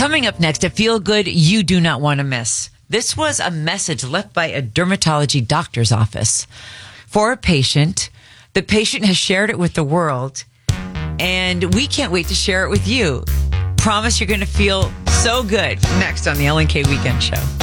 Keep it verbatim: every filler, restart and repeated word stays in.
Coming up next, a feel good you do not want to miss. This was a message left by a dermatology doctor's office for a patient. The patient has shared it with the world, and we can't wait to share it with you. Promise you're going to feel so good. Next on the Ellen K Weekend Show.